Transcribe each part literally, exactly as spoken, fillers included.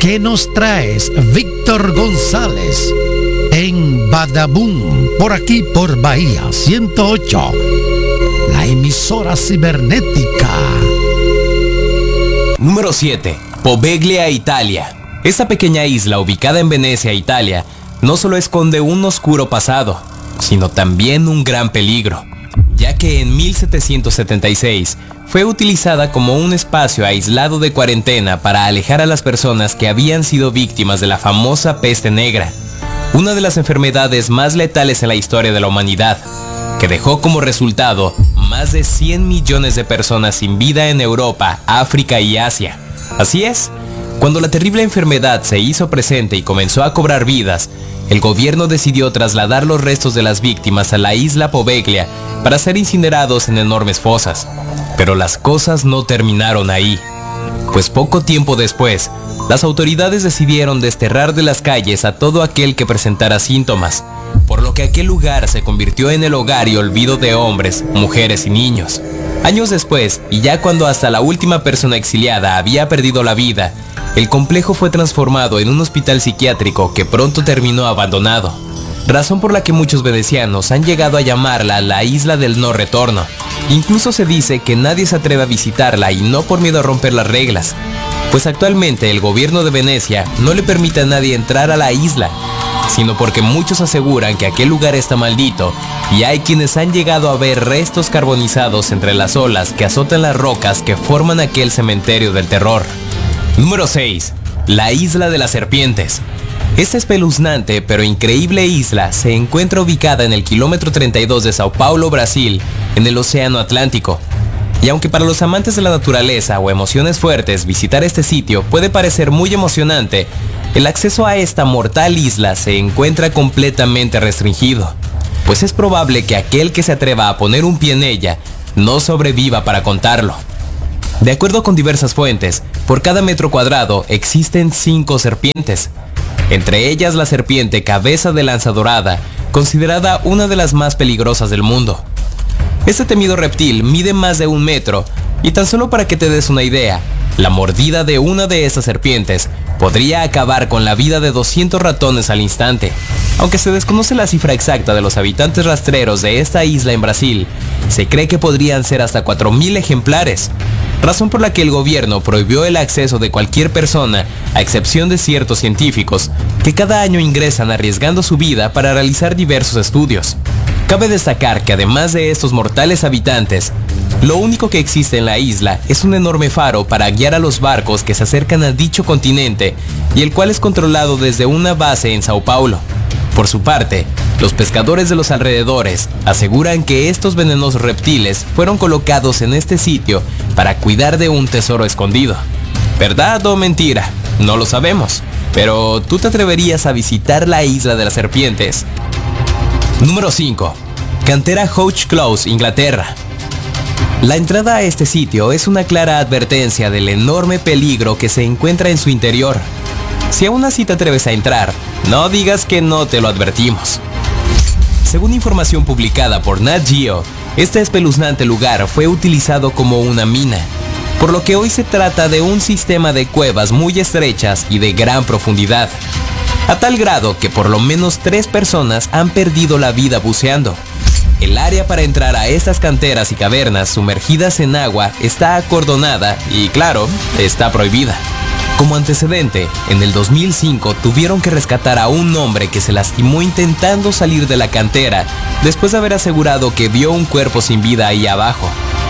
¿Qué nos traes, Víctor González? En Badaboom, por aquí por Bahía ciento ocho, la emisora cibernética. Número siete. Poveglia, Italia. Esta pequeña isla ubicada en Venecia, Italia, no solo esconde un oscuro pasado, sino también un gran peligro, ya que en mil setecientos setenta y seis fue utilizada como un espacio aislado de cuarentena para alejar a las personas que habían sido víctimas de la famosa peste negra, una de las enfermedades más letales en la historia de la humanidad, que dejó como resultado más de cien millones de personas sin vida en Europa, África y Asia. Así es, cuando la terrible enfermedad se hizo presente y comenzó a cobrar vidas, el gobierno decidió trasladar los restos de las víctimas a la isla Poveglia para ser incinerados en enormes fosas. Pero las cosas no terminaron ahí, pues poco tiempo después, las autoridades decidieron desterrar de las calles a todo aquel que presentara síntomas, por lo que aquel lugar se convirtió en el hogar y olvido de hombres, mujeres y niños. Años después, y ya cuando hasta la última persona exiliada había perdido la vida, el complejo fue transformado en un hospital psiquiátrico que pronto terminó abandonado, razón por la que muchos venecianos han llegado a llamarla la isla del no retorno. Incluso se dice que nadie se atreve a visitarla y no por miedo a romper las reglas, pues actualmente el gobierno de Venecia no le permite a nadie entrar a la isla, sino porque muchos aseguran que aquel lugar está maldito y hay quienes han llegado a ver restos carbonizados entre las olas que azotan las rocas que forman aquel cementerio del terror. Número seis. La isla de las serpientes. Esta espeluznante pero increíble isla se encuentra ubicada en el kilómetro treinta y dos de Sao Paulo, Brasil, en el Océano Atlántico. Y aunque para los amantes de la naturaleza o emociones fuertes visitar este sitio puede parecer muy emocionante, el acceso a esta mortal isla se encuentra completamente restringido, pues es probable que aquel que se atreva a poner un pie en ella no sobreviva para contarlo. De acuerdo con diversas fuentes, por cada metro cuadrado existen cinco serpientes, entre ellas la serpiente cabeza de lanza dorada, considerada una de las más peligrosas del mundo. Este temido reptil mide más de un metro, y tan solo para que te des una idea, la mordida de una de estas serpientes podría acabar con la vida de doscientos ratones al instante. Aunque se desconoce la cifra exacta de los habitantes rastreros de esta isla en Brasil, se cree que podrían ser hasta cuatro mil ejemplares, razón por la que el gobierno prohibió el acceso de cualquier persona, a excepción de ciertos científicos, que cada año ingresan arriesgando su vida para realizar diversos estudios. Cabe destacar que además de estos mortales habitantes, lo único que existe en la isla es un enorme faro para guiar a los barcos que se acercan a dicho continente y el cual es controlado desde una base en Sao Paulo. Por su parte, los pescadores de los alrededores aseguran que estos venenosos reptiles fueron colocados en este sitio para cuidar de un tesoro escondido. ¿Verdad o mentira? No lo sabemos, pero ¿tú te atreverías a visitar la isla de las serpientes? Número cinco. Cantera Hodge Close, Inglaterra. La entrada a este sitio es una clara advertencia del enorme peligro que se encuentra en su interior. Si aún así te atreves a entrar, no digas que no te lo advertimos. Según información publicada por Nat Geo, este espeluznante lugar fue utilizado como una mina, por lo que hoy se trata de un sistema de cuevas muy estrechas y de gran profundidad, a tal grado que por lo menos tres personas han perdido la vida buceando. El área para entrar a estas canteras y cavernas sumergidas en agua está acordonada y, claro, está prohibida. Como antecedente, en el dos mil cinco tuvieron que rescatar a un hombre que se lastimó intentando salir de la cantera después de haber asegurado que vio un cuerpo sin vida ahí abajo.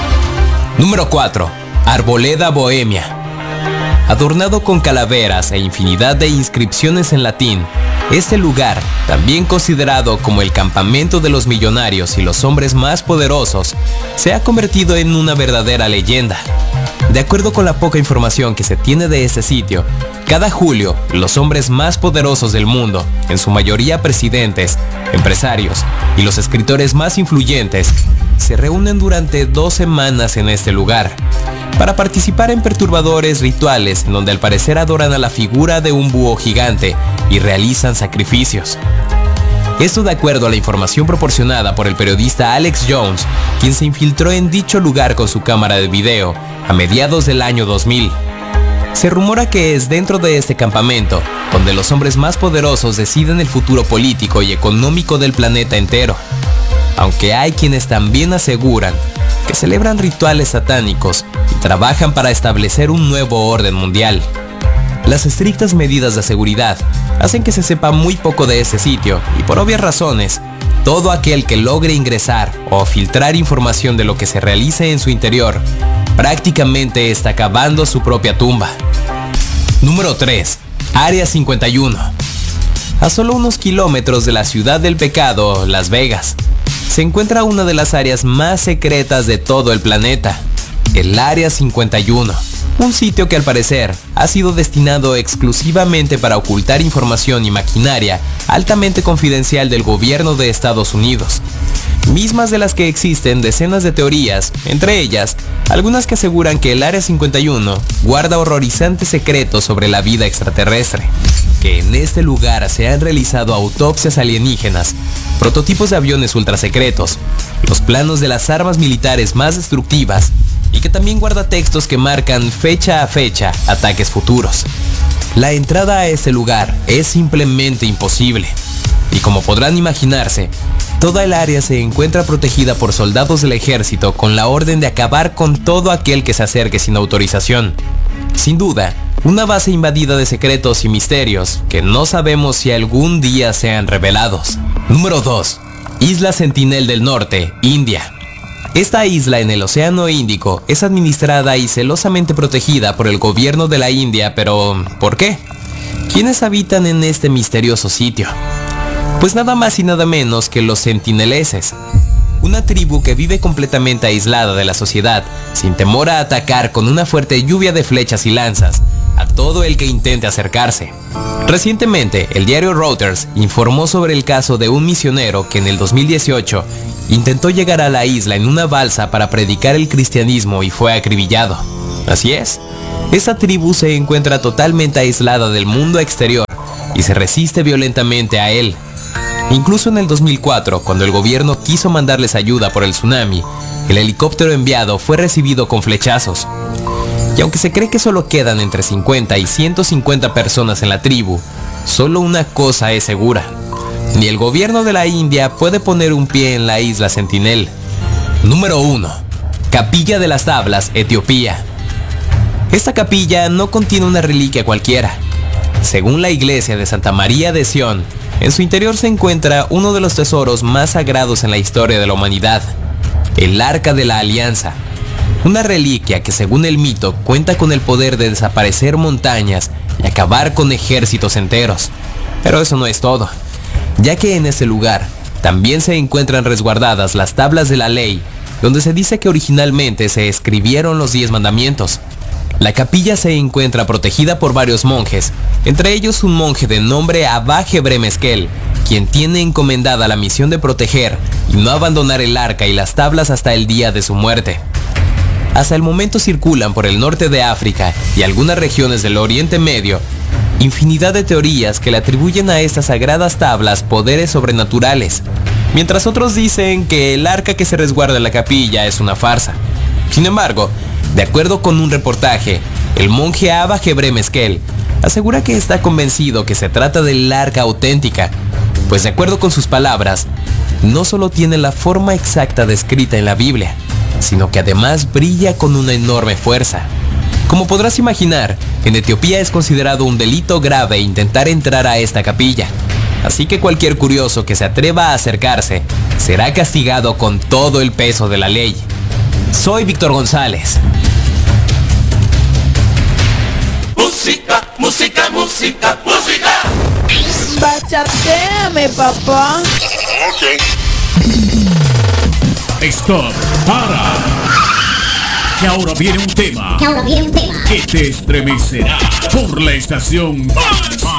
Número cuatro. Arboleda Bohemia. Adornado con calaveras e infinidad de inscripciones en latín, este lugar, también considerado como el campamento de los millonarios y los hombres más poderosos, se ha convertido en una verdadera leyenda. De acuerdo con la poca información que se tiene de este sitio, cada julio, los hombres más poderosos del mundo, en su mayoría presidentes, empresarios y los escritores más influyentes, se reúnen durante dos semanas en este lugar, para participar en perturbadores rituales en donde al parecer adoran a la figura de un búho gigante y realizan sacrificios. Esto de acuerdo a la información proporcionada por el periodista Alex Jones, quien se infiltró en dicho lugar con su cámara de video a mediados del año dos mil. Se rumora que es dentro de este campamento donde los hombres más poderosos deciden el futuro político y económico del planeta entero. Aunque hay quienes también aseguran que celebran rituales satánicos y trabajan para establecer un nuevo orden mundial. Las estrictas medidas de seguridad hacen que se sepa muy poco de este sitio y por obvias razones, todo aquel que logre ingresar o filtrar información de lo que se realice en su interior prácticamente está cavando su propia tumba. Número tres. Área cincuenta y uno. A solo unos kilómetros de la ciudad del pecado, Las Vegas, se encuentra una de las áreas más secretas de todo el planeta, el Área cincuenta y uno. Un sitio que al parecer ha sido destinado exclusivamente para ocultar información y maquinaria altamente confidencial del gobierno de Estados Unidos. Mismas de las que existen decenas de teorías, entre ellas, algunas que aseguran que el Área cincuenta y uno guarda horrorizantes secretos sobre la vida extraterrestre, que en este lugar se han realizado autopsias alienígenas, prototipos de aviones ultrasecretos, los planos de las armas militares más destructivas, y que también guarda textos que marcan fecha a fecha ataques futuros. La entrada a este lugar es simplemente imposible, y como podrán imaginarse, toda el área se encuentra protegida por soldados del ejército con la orden de acabar con todo aquel que se acerque sin autorización. Sin duda, una base invadida de secretos y misterios que no sabemos si algún día sean revelados. Número dos. Isla Sentinel del Norte, India. Esta isla en el Océano Índico es administrada y celosamente protegida por el gobierno de la India, pero ¿por qué? ¿Quiénes habitan en este misterioso sitio? Pues nada más y nada menos que los sentineleses, una tribu que vive completamente aislada de la sociedad, sin temor a atacar con una fuerte lluvia de flechas y lanzas a todo el que intente acercarse. Recientemente, el diario Reuters informó sobre el caso de un misionero que en el dos mil dieciocho intentó llegar a la isla en una balsa para predicar el cristianismo y fue acribillado. Así es, esta tribu se encuentra totalmente aislada del mundo exterior y se resiste violentamente a él. Incluso en el dos mil cuatro, cuando el gobierno quiso mandarles ayuda por el tsunami, el helicóptero enviado fue recibido con flechazos. Y aunque se cree que solo quedan entre cincuenta y ciento cincuenta personas en la tribu, solo una cosa es segura: ni el gobierno de la India puede poner un pie en la isla Sentinel. Número uno. Capilla de las Tablas, Etiopía. Esta capilla no contiene una reliquia cualquiera. Según la iglesia de Santa María de Sion, en su interior se encuentra uno de los tesoros más sagrados en la historia de la humanidad, el Arca de la Alianza. Una reliquia que, según el mito, cuenta con el poder de desaparecer montañas y acabar con ejércitos enteros. Pero eso no es todo, ya que en ese lugar también se encuentran resguardadas las tablas de la ley, donde se dice que originalmente se escribieron los diez mandamientos. La capilla se encuentra protegida por varios monjes, entre ellos un monje de nombre Abba Gebre Meskel, quien tiene encomendada la misión de proteger y no abandonar el arca y las tablas hasta el día de su muerte. Hasta el momento circulan por el norte de África y algunas regiones del Oriente Medio infinidad de teorías que le atribuyen a estas sagradas tablas poderes sobrenaturales, mientras otros dicen que el arca que se resguarda en la capilla es una farsa. Sin embargo, de acuerdo con un reportaje, el monje Abba Gebre Meskel asegura que está convencido que se trata del arca auténtica, pues de acuerdo con sus palabras, no solo tiene la forma exacta descrita en la Biblia, sino que además brilla con una enorme fuerza. Como podrás imaginar, en Etiopía es considerado un delito grave intentar entrar a esta capilla, así que cualquier curioso que se atreva a acercarse será castigado con todo el peso de la ley. Soy Víctor González. Música, música, música, música. Bachateame, papá. Ok. Stop, para. Que ahora viene un tema Que ahora viene un tema que te estremecerá por la estación más